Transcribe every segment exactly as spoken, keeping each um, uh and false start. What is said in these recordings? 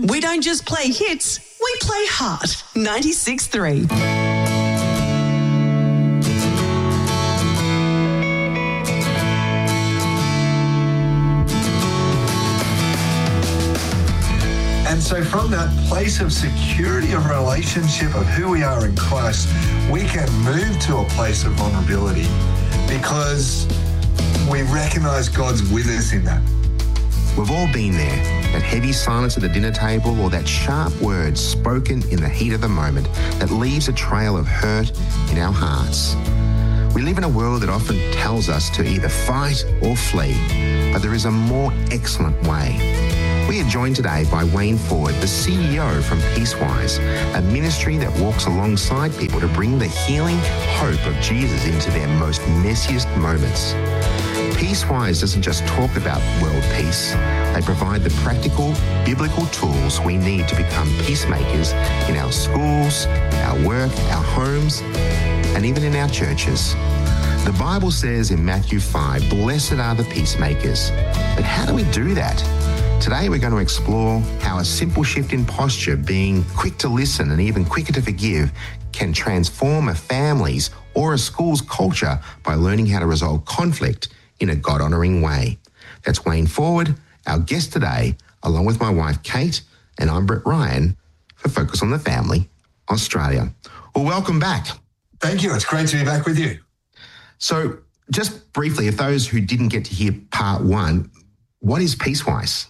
We don't just play hits, we play hard. ninety-six point three. And so from that place of security of relationship of who we are in Christ, we can move to a place of vulnerability because we recognize God's with us in that. We've all been there, that heavy silence at the dinner table or that sharp word spoken in the heat of the moment that leaves a trail of hurt in our hearts. We live in a world that often tells us to either fight or flee, but there is a more excellent way. We are joined today by Wayne Ford, the C E O from Peacewise, a ministry that walks alongside people to bring the healing hope of Jesus into their most messiest moments. Peacewise doesn't just talk about world peace. They provide the practical, biblical tools we need to become peacemakers in our schools, our work, our homes, and even in our churches. The Bible says in Matthew five, blessed are the peacemakers. But how do we do that? Today we're going to explore how a simple shift in posture, being quick to listen and even quicker to forgive, can transform a family's or a school's culture by learning how to resolve conflict in a God-honouring way. That's Wayne Ford, our guest today, along with my wife Kate, and I'm Brett Ryan for Focus on the Family, Australia. Well, welcome back. Thank you. It's great to be back with you. So just briefly, if those who didn't get to hear part one, what is Peacewise?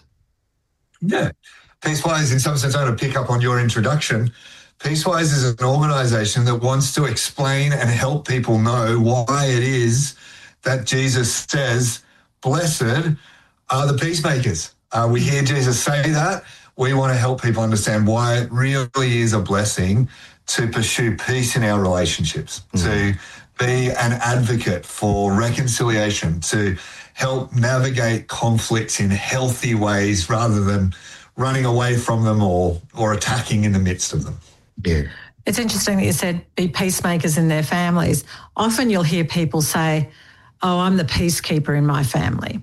Yeah. Peacewise, in some sense, I'm going to pick up on your introduction. Peacewise is an organisation that wants to explain and help people know why it is that Jesus says, blessed are the peacemakers. Uh, we hear Jesus say that. We want to help people understand why it really is a blessing to pursue peace in our relationships, mm. to be an advocate for reconciliation, to help navigate conflicts in healthy ways rather than running away from them or or attacking in the midst of them. Yeah. It's interesting that you said be peacemakers in their families. Often you'll hear people say, oh, I'm the peacekeeper in my family.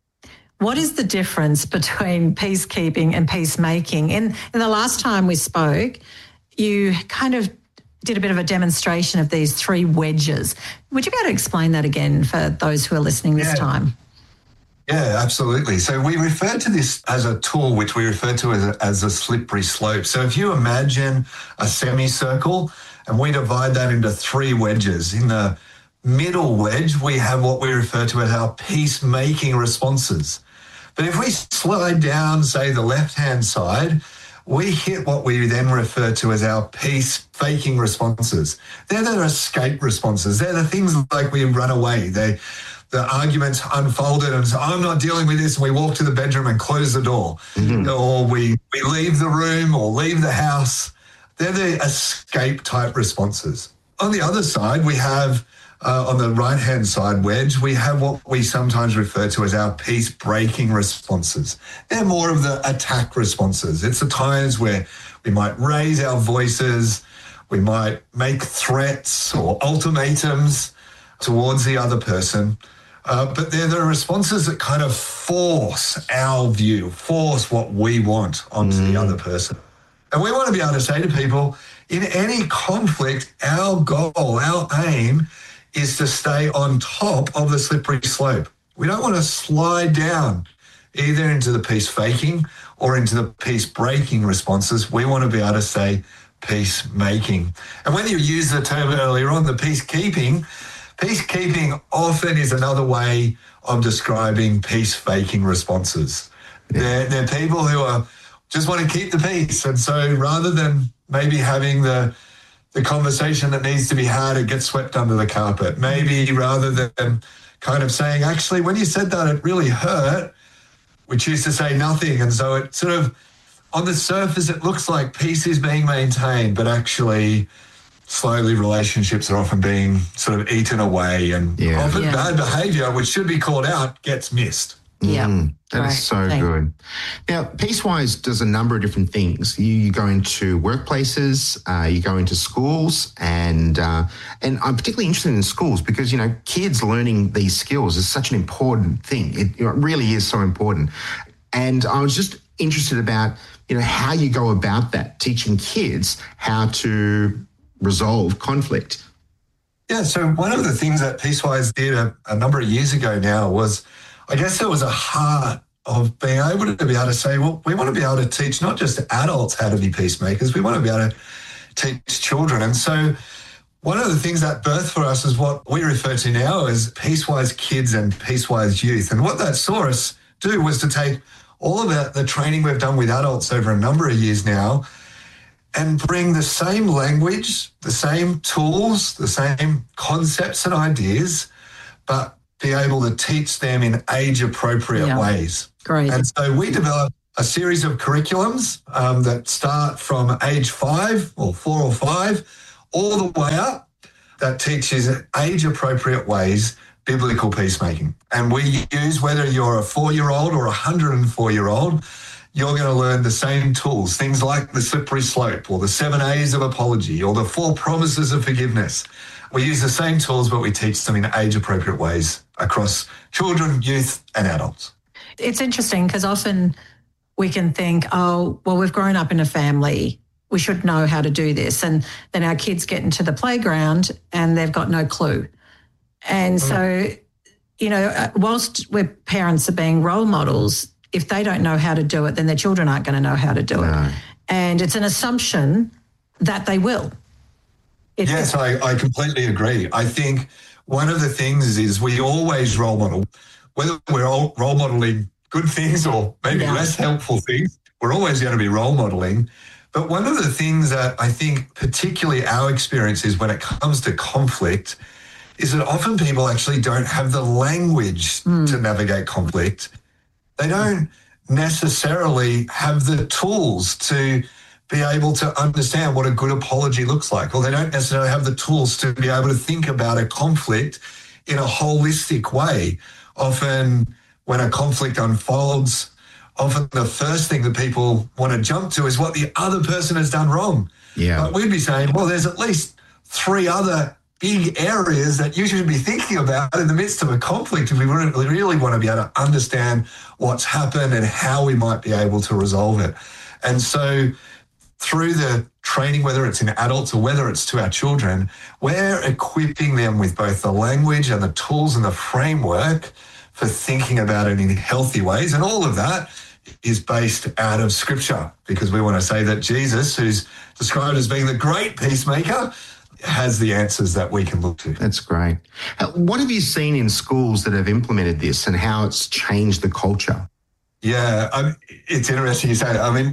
What is the difference between peacekeeping and peacemaking? In, in the last time we spoke, you kind of did a bit of a demonstration of these three wedges. Would you be able to explain that again for those who are listening this yeah. time? Yeah, absolutely. So we refer to this as a tool, which we refer to as a, as a slippery slope. So if you imagine a semicircle and we divide that into three wedges, in the middle wedge, we have what we refer to as our peacemaking responses. But if we slide down, say, the left-hand side, we hit what we then refer to as our peace-faking responses. They're the escape responses. They're the things like we run away. They, the arguments unfolded and say, I'm not dealing with this, and we walk to the bedroom and close the door. Mm-hmm. Or we, we leave the room or leave the house. They're the escape-type responses. On the other side, we have, uh, on the right-hand side wedge, we have what we sometimes refer to as our peace-breaking responses. They're more of the attack responses. It's the times where we might raise our voices, we might make threats or ultimatums towards the other person, uh, but they're the responses that kind of force our view, force what we want onto mm. the other person. And we want to be able to say to people, in any conflict, our goal, our aim is to stay on top of the slippery slope. We don't want to slide down either into the peace-faking or into the peace-breaking responses. We want to be able to say peacemaking. And when you use the term earlier on, the peacekeeping, peacekeeping often is another way of describing peace-faking responses. Yeah. They're, they're people who are just want to keep the peace. And so rather than maybe having the the conversation that needs to be had, it gets swept under the carpet. Maybe rather than kind of saying, actually, when you said that, it really hurt, we choose to say nothing. And so it sort of, on the surface, it looks like peace is being maintained, but actually slowly relationships are often being sort of eaten away, and yeah. often yeah. bad behaviour, which should be called out, gets missed. Yeah, mm, that right. is so Thank good. Now, Peacewise does a number of different things. You, you go into workplaces, uh, you go into schools, and uh, and I'm particularly interested in schools because, you know, kids learning these skills is such an important thing. It, it really is so important. And I was just interested about, you know, how you go about that, teaching kids how to resolve conflict. Yeah, so one of the things that Peacewise did a, a number of years ago now was, I guess there was a heart of being able to be able to say, well, we want to be able to teach not just adults how to be peacemakers, we want to be able to teach children. And so one of the things that birthed for us is what we refer to now as Peacewise Kids and Peacewise Youth. And what that saw us do was to take all of that, the training we've done with adults over a number of years now, and bring the same language, the same tools, the same concepts and ideas, but be able to teach them in age-appropriate yeah. ways. Great. And so we developed a series of curriculums um, that start from age five or four or five all the way up that teaches age-appropriate ways biblical peacemaking. And we use, whether you're a four-year-old or a one hundred four-year-old, you're going to learn the same tools, things like the slippery slope or the seven A's of apology or the four promises of forgiveness. We use the same tools, but we teach them in age-appropriate ways across children, youth, and adults. It's interesting because often we can think, oh, well, we've grown up in a family, we should know how to do this. And then our kids get into the playground and they've got no clue. And so, you know, whilst we're parents are being role models, if they don't know how to do it, then their children aren't going to know how to do No. it. And it's an assumption that they will. It, Yes, I, I completely agree. I think one of the things is we always role model, whether we're all role modeling good things or maybe Yeah. less helpful things, we're always going to be role modeling. But one of the things that I think particularly our experience is when it comes to conflict is that often people actually don't have the language Mm. to navigate conflict. They don't necessarily have the tools to be able to understand what a good apology looks like, or they don't necessarily have the tools to be able to think about a conflict in a holistic way. Often when a conflict unfolds, often the first thing that people want to jump to is what the other person has done wrong. Yeah. But we'd be saying, well, there's at least three other big areas that you should be thinking about in the midst of a conflict if we really, really want to be able to understand what's happened and how we might be able to resolve it. And so through the training, whether it's in adults or whether it's to our children, we're equipping them with both the language and the tools and the framework for thinking about it in healthy ways. And all of that is based out of Scripture, because we want to say that Jesus, who's described as being the great peacemaker, has the answers that we can look to. That's great. Uh, What have you seen in schools that have implemented this and how it's changed the culture? Yeah, um, it's interesting you say that. I mean,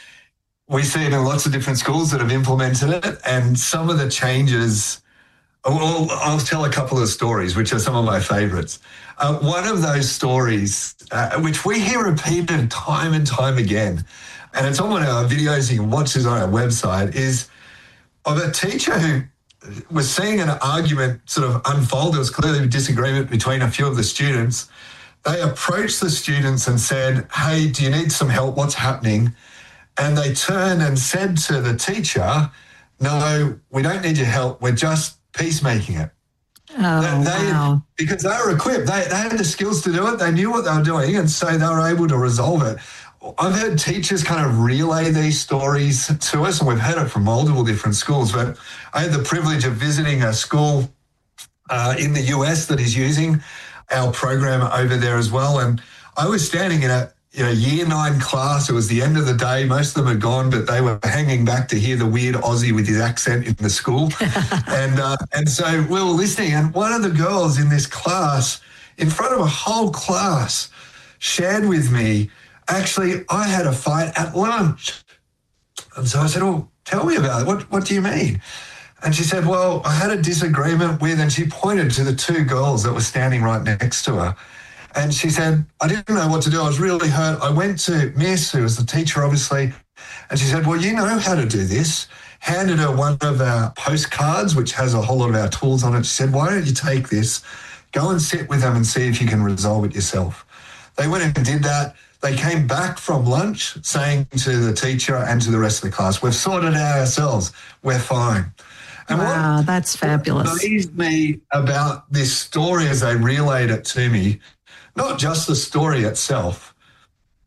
we see it in lots of different schools that have implemented it, and some of the changes, well, I'll tell a couple of stories, which are some of my favourites. Uh, one of those stories, uh, which we hear repeated time and time again, and it's on one of our videos, you can watch this on our website, is of a teacher who was seeing an argument sort of unfold. There was clearly a disagreement between a few of the students. They approached the students and said, hey, do you need some help? What's happening? And they turned and said to the teacher, no, we don't need your help. We're just peacemaking it. oh, They- they- wow. Because they were equipped. They, they had the skills to do it. They knew what they were doing, and so they were able to resolve it. I've heard teachers kind of relay these stories to us, and we've heard it from multiple different schools. But I had the privilege of visiting a school uh, in the U S that is using our program over there as well. And I was standing in a you know, year nine class. It was the end of the day. Most of them had gone, but they were hanging back to hear the weird Aussie with his accent in the school. and uh, and so we were listening, and one of the girls in this class, in front of a whole class, shared with me, actually, I had a fight at lunch. And so I said, oh, tell me about it. What, what do you mean? And she said, well, I had a disagreement with, and she pointed to the two girls that were standing right next to her. And she said, I didn't know what to do. I was really hurt. I went to Miss, who was the teacher, obviously, and she said, well, you know how to do this. Handed her one of our postcards, which has a whole lot of our tools on it. She said, why don't you take this, go and sit with them and see if you can resolve it yourself. They went and did that. They came back from lunch saying to the teacher and to the rest of the class, we've sorted it out ourselves. We're fine. And Wow, what that's fabulous. amazed me about this story as they relayed it to me, not just the story itself,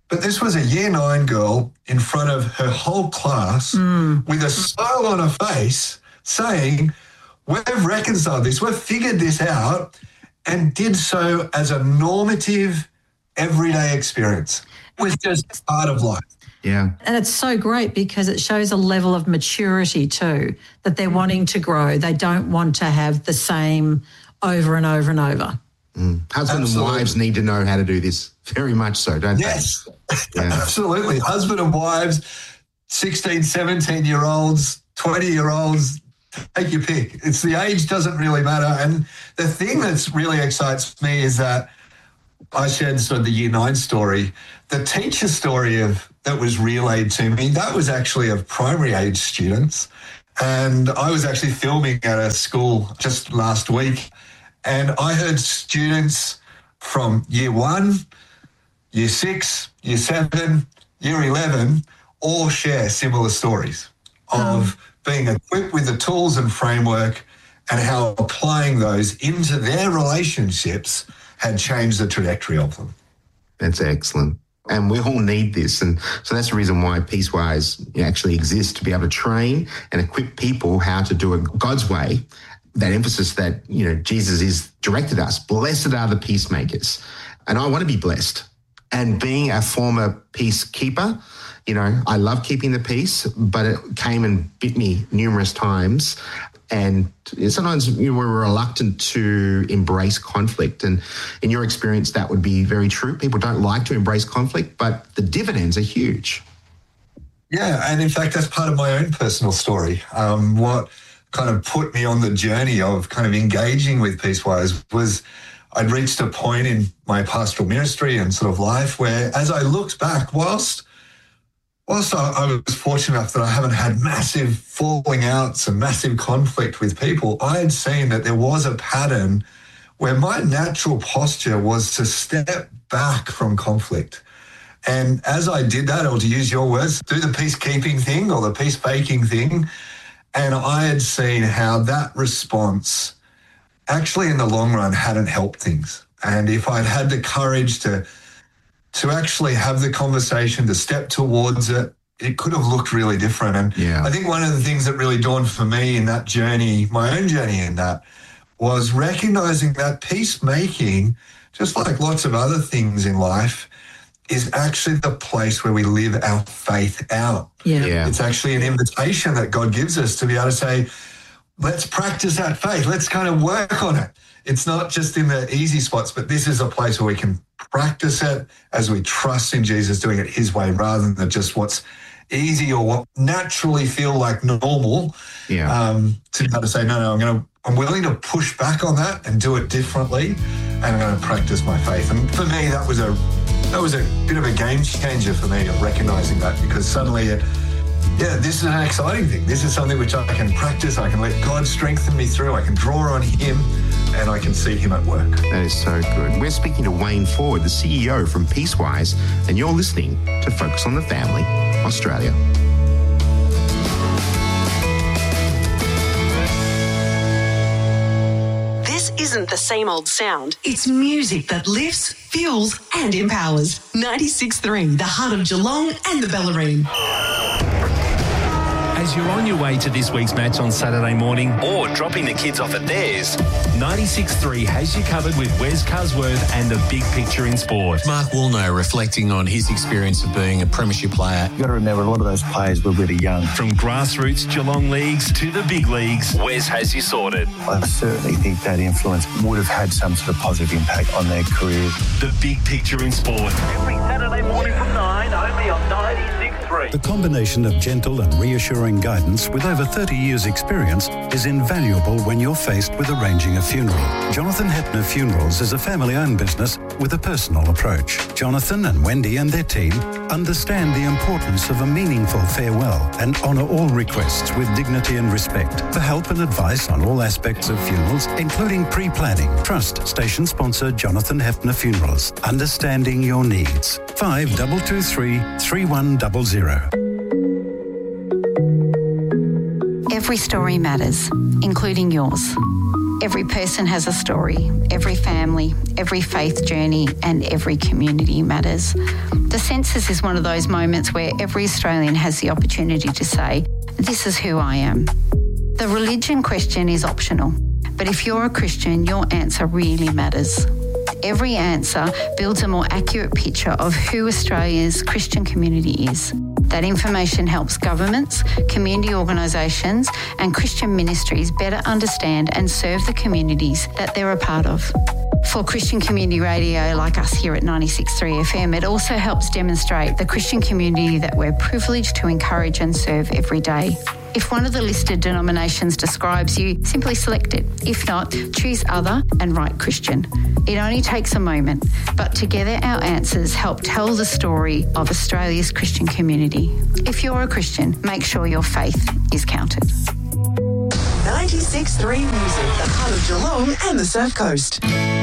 But this was a year nine girl in front of her whole class mm. with a smile on her face saying, we've reconciled this, we've figured this out, and did so as a normative, everyday experience. It was just part of life. Yeah. And it's so great because it shows a level of maturity too, that they're wanting to grow. They don't want to have the same over and over and over. Mm. Husband Absolutely. and wives need to know how to do this. Very much so, don't yes. they? Yes, yeah. Absolutely. Husband and wives, sixteen, seventeen-year-olds, twenty-year-olds, take your pick. It's the age doesn't really matter. And the thing that's really excites me is that I shared sort of the year nine story. The teacher story of that was relayed to me, that was actually of primary age students. And I was actually filming at a school just last week, and I heard students from year one, year six, year seven, year eleven, all share similar stories of being equipped with the tools and framework and how applying those into their relationships had changed the trajectory of them. That's excellent. And we all need this. And so that's the reason why Peacewise actually exists, to be able to train and equip people how to do it God's way. That emphasis that, you know, Jesus is directed us. Blessed are the peacemakers. And I want to be blessed. And being a former peacekeeper, you know, I love keeping the peace, but it came and bit me numerous times. And sometimes you know, we're reluctant to embrace conflict. And in your experience, that would be very true. People don't like to embrace conflict, but the dividends are huge. Yeah, and in fact, that's part of my own personal story. Um, what kind of put me on the journey of kind of engaging with Peacewise was I'd reached a point in my pastoral ministry and sort of life where, as I looked back, whilst Whilst I, I was fortunate enough that I haven't had massive falling outs and massive conflict with people, I had seen that there was a pattern where my natural posture was to step back from conflict. And as I did that, or to use your words, do the peacekeeping thing or the peacemaking thing, and I had seen how that response actually in the long run hadn't helped things. And if I'd had the courage to to actually have the conversation, to step towards it, it could have looked really different. And yeah. I think one of the things that really dawned for me in that journey, my own journey in that, was recognizing that peacemaking, just like lots of other things in life, is actually the place where we live our faith out. Yeah. yeah. It's actually an invitation that God gives us to be able to say, let's practice that faith. Let's kind of work on it. It's not just in the easy spots, but this is a place where we can practice it as we trust in Jesus doing it his way rather than just what's easy or what naturally feel like normal. Yeah. Um, to be able to say, no, no, I'm going to, I'm willing to push back on that and do it differently, and I'm going to practice my faith. And for me, that was a, that was a bit of a game changer for me of recognizing that, because suddenly it, yeah, this is an exciting thing. This is something which I can practice. I can let God strengthen me through. I can draw on him and I can see him at work. That is so good. We're speaking to Wayne Ford, the C E O from Peacewise, and you're listening to Focus on the Family, Australia. This isn't the same old sound. It's music that lifts, fuels and empowers. ninety-six point three, the heart of Geelong and the Bellarine. As you're on your way to this week's match on Saturday morning or dropping the kids off at theirs, ninety-six point three has you covered with Wes Cusworth and the big picture in sport. Mark Woolnough reflecting on his experience of being a premiership player. You've got to remember, a lot of those players were really young. From grassroots Geelong leagues to the big leagues, Wes has you sorted. I certainly think that influence would have had some sort of positive impact on their careers. The big picture in sport. Every Saturday morning from nine, only on ninety-six point three. The combination of gentle and reassuring guidance with over thirty years' experience is invaluable when you're faced with arranging a funeral. Jonathan Hepner Funerals is a family-owned business with a personal approach. Jonathan and Wendy and their team understand the importance of a meaningful farewell and honour all requests with dignity and respect. For help and advice on all aspects of funerals, including pre-planning, trust station sponsor Jonathan Hepner Funerals. Understanding your needs. five two two three, three one zero zero. Every story matters, including yours. Every person has a story, every family, every faith journey, and every community matters. The census is one of those moments where every Australian has the opportunity to say, this is who I am. The religion question is optional, but if you're a Christian, your answer really matters. Every answer builds a more accurate picture of who Australia's Christian community is. That information helps governments, community organisations and Christian ministries better understand and serve the communities that they're a part of. For Christian community radio like us here at ninety-six point three F M, it also helps demonstrate the Christian community that we're privileged to encourage and serve every day. If one of the listed denominations describes you, simply select it. If not, choose other and write Christian. It only takes a moment, but together our answers help tell the story of Australia's Christian community. If you're a Christian, make sure your faith is counted. ninety-six point three Music, the heart of Geelong and the Surf Coast.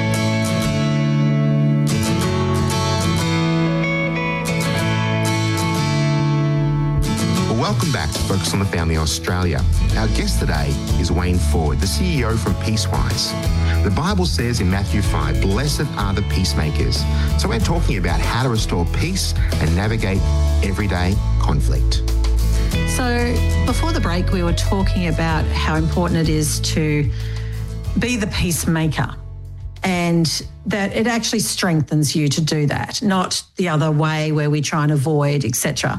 Welcome back to Focus on the Family Australia. Our guest today is Wayne Ford, the C E O from Peacewise. The Bible says in Matthew five, blessed are the peacemakers. So we're talking about how to restore peace and navigate everyday conflict. So before the break, we were talking about how important it is to be the peacemaker and that it actually strengthens you to do that, not the other way where we try and avoid, et cetera.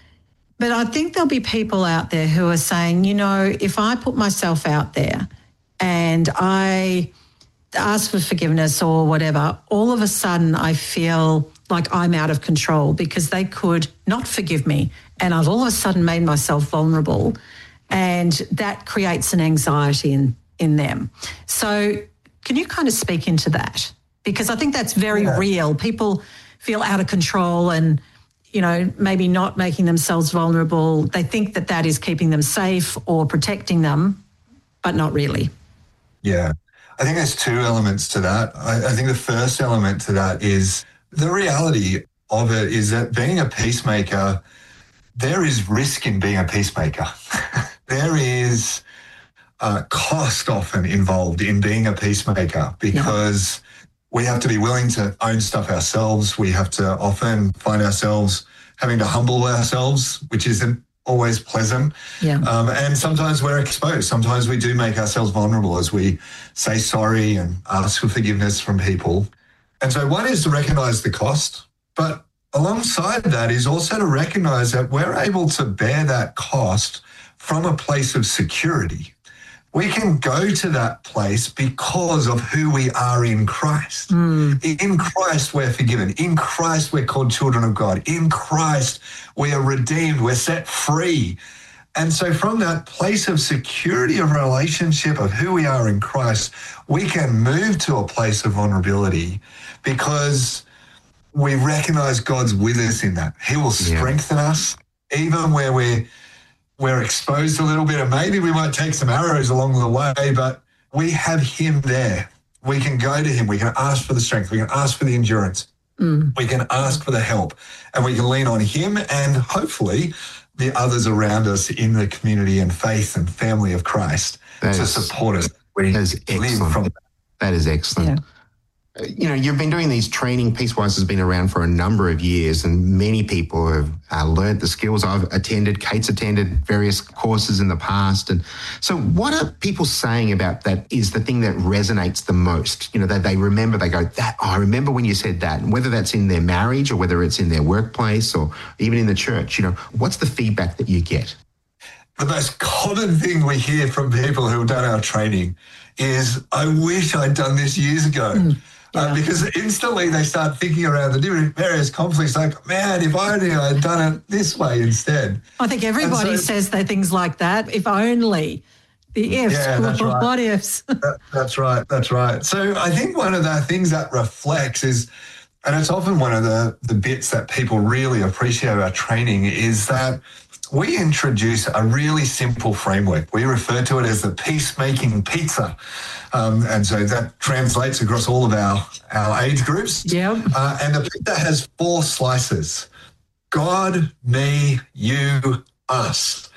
But I think there'll be people out there who are saying, you know, if I put myself out there and I ask for forgiveness or whatever, all of a sudden I feel like I'm out of control because they could not forgive me and I've all of a sudden made myself vulnerable, and that creates an anxiety in, in them. So can you kind of speak into that? Because I think that's very yeah. real. People feel out of control and, you know, maybe not making themselves vulnerable. They think that that is keeping them safe or protecting them, but not really. Yeah. I think there's two elements to that. I, I think the first element to that is the reality of it is that being a peacemaker, there is risk in being a peacemaker. There is uh, cost often involved in being a peacemaker because yeah. we have to be willing to own stuff ourselves. We have to often find ourselves having to humble ourselves, which isn't always pleasant. Yeah. Um, and sometimes we're exposed. Sometimes we do make ourselves vulnerable as we say sorry and ask for forgiveness from people. And so one is to recognize the cost, but alongside that is also to recognize that we're able to bear that cost from a place of security. We can go to that place because of who we are in Christ. Mm. In Christ, we're forgiven. In Christ, we're called children of God. In Christ, we are redeemed. We're set free. And so from that place of security of relationship of who we are in Christ, we can move to a place of vulnerability because we recognize God's with us in that. He will strengthen yeah. us even where we're We're exposed a little bit and maybe we might take some arrows along the way, but we have him there. We can go to him. We can ask for the strength. We can ask for the endurance. Mm. We can ask for the help and we can lean on him and hopefully the others around us in the community and faith and family of Christ that to is, support us. We that is excellent. From that. that is excellent. Yeah. You know, you've been doing these training. Peacewise has been around for a number of years and many people have uh, learned the skills. I've attended, Kate's attended various courses in the past. And so what are people saying about that is the thing that resonates the most? You know, that they remember, they go, that, oh, I remember when you said that, and whether that's in their marriage or whether it's in their workplace or even in the church, you know, what's the feedback that you get? The most common thing we hear from people who have done our training is, I wish I'd done this years ago. Mm. Yeah. Uh, because instantly they start thinking around the different various conflicts like, man, if only I had done it this way instead. I think everybody so, says they things like that. If only. The ifs. Yeah, that's right. What ifs? that, that's right. That's right. So I think one of the things that reflects is, and it's often one of the, the bits that people really appreciate about training is that we introduce a really simple framework. We refer to it as the peacemaking pizza. Um, and so that translates across all of our, our age groups. Yeah. Uh, and the pizza has four slices: God, me, you, us.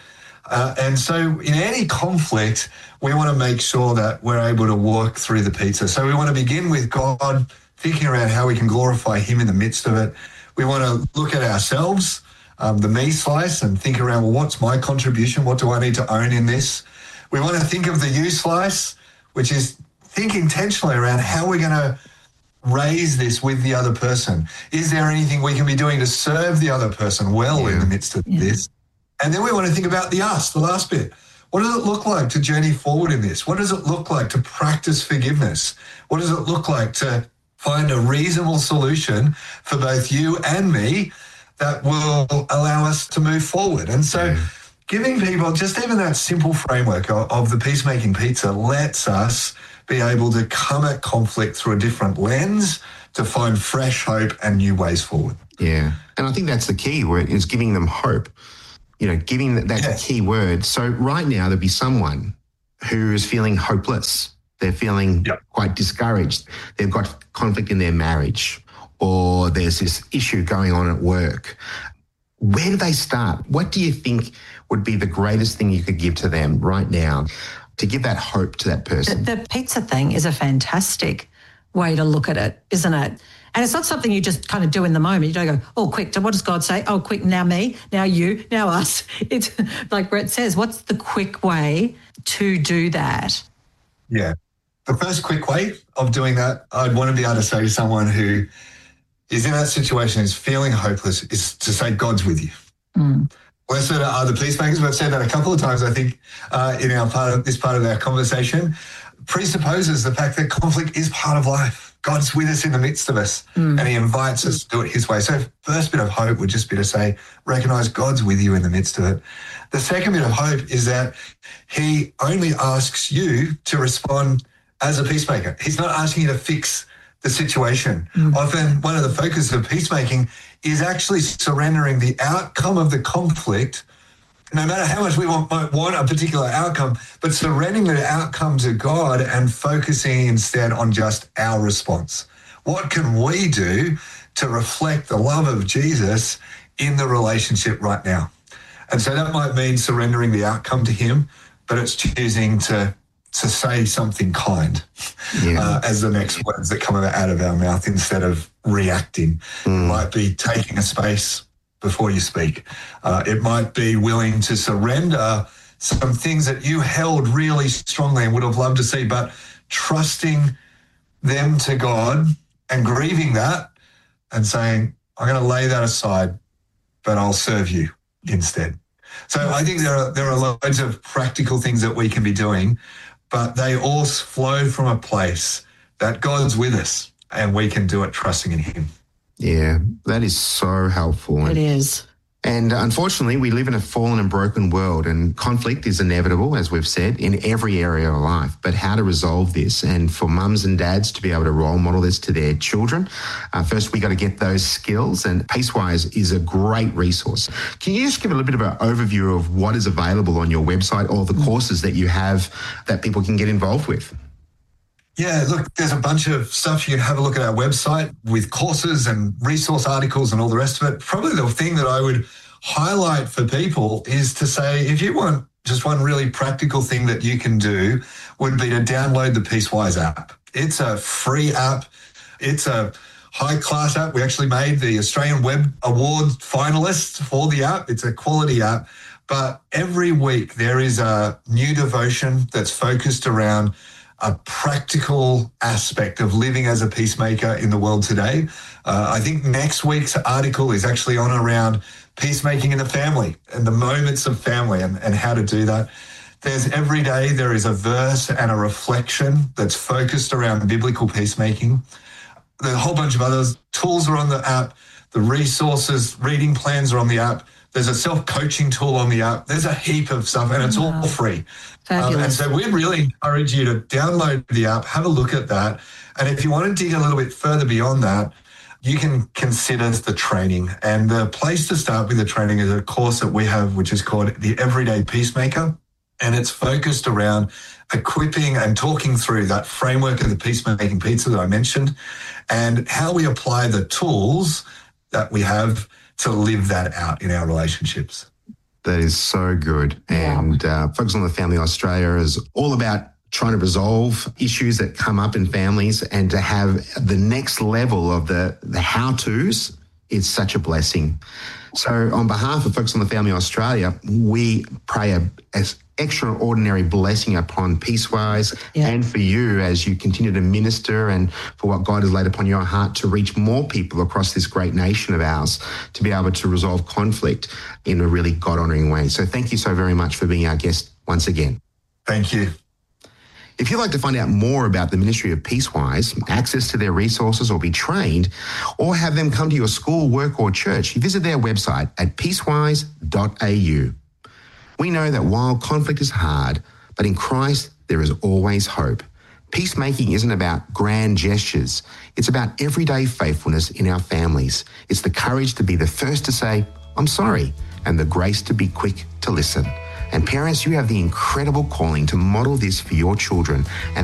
Uh, and so in any conflict, we want to make sure that we're able to walk through the pizza. So we want to begin with God, thinking around how we can glorify him in the midst of it. We want to look at ourselves, um, the me slice, and think around, well, what's my contribution? What do I need to own in this? We want to think of the you slice, which is think intentionally around how we're going to raise this with the other person. Is there anything we can be doing to serve the other person well yeah. in the midst of yeah. this? And then we want to think about the us, the last bit. What does it look like to journey forward in this? What does it look like to practice forgiveness? What does it look like to find a reasonable solution for both you and me that will allow us to move forward? And so yeah. giving people just even that simple framework of, of the Peacemaking Pizza lets us be able to come at conflict through a different lens to find fresh hope and new ways forward. Yeah. And I think that's the key word is giving them hope. You know, giving that, that's yes. a key word. So right now there'd be someone who is feeling hopeless. They're feeling yep. quite discouraged. They've got conflict in their marriage, or there's this issue going on at work. Where do they start? What do you think would be the greatest thing you could give to them right now to give that hope to that person? The, the pizza thing is a fantastic way to look at it, isn't it? And it's not something you just kind of do in the moment. You don't go, oh, quick, what does God say? Oh, quick, now me, now you, now us. It's like Brett says, what's the quick way to do that? Yeah. The first quick way of doing that, I'd want to be able to say to someone who is in that situation, is feeling hopeless, is to say God's with you. Mm. We've said uh, the peacemakers, we've said that a couple of times, I think, uh, in our part of this part of our conversation, presupposes the fact that conflict is part of life. God's with us in the midst of us mm. and he invites us to do it his way. So first bit of hope would just be to say, recognize God's with you in the midst of it. The second bit of hope is that he only asks you to respond as a peacemaker. He's not asking you to fix the situation. Mm. Often one of the focuses of peacemaking is actually surrendering the outcome of the conflict, no matter how much we want, might want a particular outcome, but surrendering the outcome to God and focusing instead on just our response. What can we do to reflect the love of Jesus in the relationship right now? And so that might mean surrendering the outcome to him, but it's choosing to to say something kind yeah. uh, as the next words that come out of our mouth instead of reacting. Mm. It might be taking a space before you speak. Uh, it might be willing to surrender some things that you held really strongly and would have loved to see, but trusting them to God and grieving that and saying, I'm going to lay that aside, but I'll serve you instead. So I think there are there are loads of practical things that we can be doing, but they all flow from a place that God's with us and we can do it trusting in him. Yeah, that is so helpful. It is. And unfortunately, we live in a fallen and broken world, and conflict is inevitable, as we've said, in every area of life. But how to resolve this, and for mums and dads to be able to role model this to their children, uh, first we got to get those skills, and Peacewise is a great resource. Can you just give a little bit of an overview of what is available on your website or the courses that you have that people can get involved with? Yeah, look, there's a bunch of stuff. You can have a look at our website with courses and resource articles and all the rest of it. Probably the thing that I would highlight for people is to say, if you want just one really practical thing that you can do, would be to download the Peacewise app. It's a free app. It's a high-class app. We actually made the Australian Web Award finalists for the app. It's a quality app. But every week there is a new devotion that's focused around a practical aspect of living as a peacemaker in the world today. Uh, I think next week's article is actually on around peacemaking in the family and the moments of family and, and how to do that. There's every day there is a verse and a reflection that's focused around biblical peacemaking. There's a whole bunch of other tools are on the app. The resources, reading plans are on the app. There's a self-coaching tool on the app. There's a heap of stuff, and it's wow. all free. Um, and so we really encourage you to download the app, have a look at that. And if you want to dig a little bit further beyond that, you can consider the training. And the place to start with the training is a course that we have, which is called the Everyday Peacemaker. And it's focused around equipping and talking through that framework of the Peacemaking Pizza that I mentioned and how we apply the tools that we have to live that out in our relationships. That is so good. Yeah. And uh, Focus on the Family Australia is all about trying to resolve issues that come up in families, and to have the next level of the, the how-tos is such a blessing. So on behalf of Focus on the Family Australia, we pray a, a extraordinary blessing upon Peacewise Yeah. and for you as you continue to minister, and for what God has laid upon your heart to reach more people across this great nation of ours, to be able to resolve conflict in a really God-honouring way. So thank you so very much for being our guest once again. Thank you. If you'd like to find out more about the ministry of Peacewise, access to their resources, or be trained, or have them come to your school, work or church, you visit their website at peacewise dot a u. We know that while conflict is hard, but in Christ there is always hope. Peacemaking isn't about grand gestures. It's about everyday faithfulness in our families. It's the courage to be the first to say, I'm sorry, and the grace to be quick to listen. And parents, you have the incredible calling to model this for your children. And